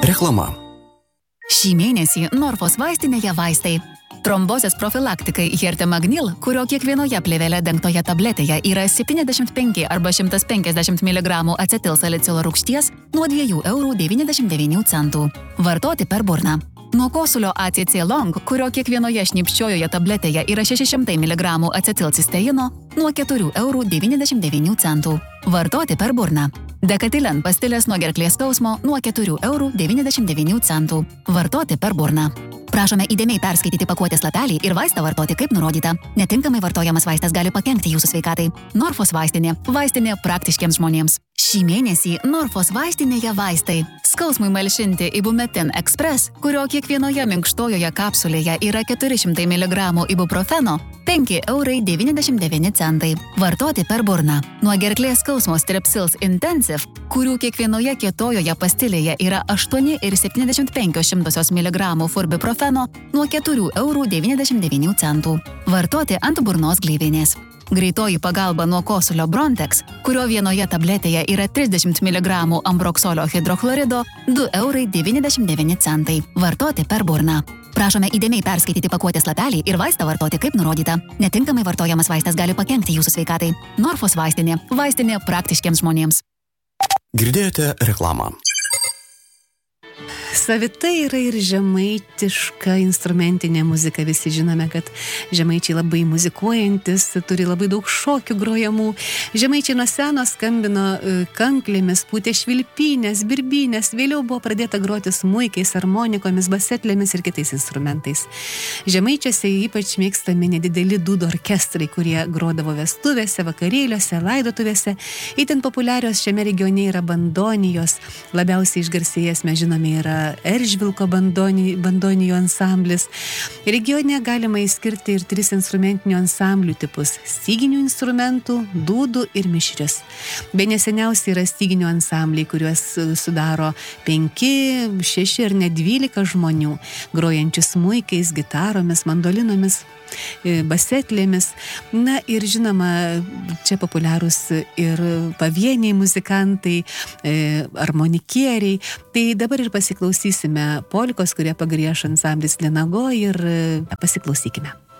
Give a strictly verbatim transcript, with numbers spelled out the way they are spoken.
Reklama. Šį mėnesį Norfos vaistinėje vaistai. Trombozės profilaktikai Hertemagnil, kurio kiekvienoje plėvele dengtoje tabletėje yra septyniasdešimt penki arba šimtas penkiasdešimt miligramų acetilsalicilo rūgšties nuo dviejų eurų devyniasdešimt devynių centų. Vartoti per burną. Nuo kosulio A C C Long, kurio kiekvienoje šnipščiojoje tabletėje yra šeši šimtai miligramų acetilcisteino, nuo keturių eurų devyniasdešimt devynių centų. Vartoti per burną. Dekatilen pastilės nuo gerklės skausmo nuo keturių eurų devyniasdešimt devynių centų. Vartoti per burną. Prašome įdėmiai perskaityti pakuotės lapelį ir vaistą vartoti kaip nurodyta. Netinkamai vartojamas vaistas gali pakenkti jūsų sveikatai. Norfos vaistinė. Vaistinė praktiškiems žmonėms. Šį mėnesį Norfos vaistinėje vaistai. Skausmui malšinti Ibumetin Express, kurio kiekvienoje minkštojoje kapsulėje yra keturi šimtai miligramų ibuprofeno, penki eurai devyniasdešimt devyni centai. Vartoti per burną. Nuo gerklės skausmo Strepsils Intensive, kurių kiekvienoje kietojoje pastilėje yra aštuoni ir septyniasdešimt penkios šimtosios miligramų furbiprofeno, nuo keturių eurų devyniasdešimt devynių centų. Vartoti ant burnos gleivinės. Greitoji pagalba nuo kosulio Brontex, kurio vienoje tabletėje yra trisdešimt miligramų ambroksolio hidrochlorido, du eurai devyniasdešimt devyni centai. Vartoti per burną. Prašome įdėmiai perskaityti pakuotės lapelį ir vaistą vartoti kaip nurodyta. Netinkamai vartojamas vaistas gali pakenkti jūsų sveikatai. Norfos vaistinė. Vaistinė praktiškiems žmonėms. Girdėjote reklamą. Savita yra ir žemaitiška instrumentinė muzika. Visi žinome, kad žemaičiai labai muzikuojantis, turi labai daug šokių grojamų. Žemaičiai nuo seno skambino kanklėmis, pūtė švilpynės, birbynės, vėliau buvo pradėta groti smuikais, harmonikomis, basetlėmis ir kitais instrumentais. Žemaičiuose ypač mėgstami nedideli dūdų orkestrai, kurie grodavo vestuvėse, vakarėliuose, laidotuvėse. Itin populiarios šiame regione yra bandonijos. Labiausiai išgarsėjęs mes žinome yra Eržvilko bandonijų, bandonijų ansamblis. Regione galima įskirti ir tris instrumentinių ansamblių tipus – styginių instrumentų, dūdų ir mišrius. Be neseniausiai yra styginių ansambliai, kuriuos sudaro penki, šeši ir net dvylika žmonių, grojančių smuikais, gitaromis, mandolinomis, basetlėmis. Na ir žinoma, čia populiarūs ir pavieniai muzikantai, armonikieriai. Tai dabar ir pasiklausysime polkos, kurie pagrieš ansamblis Lenago ir pasiklausykime.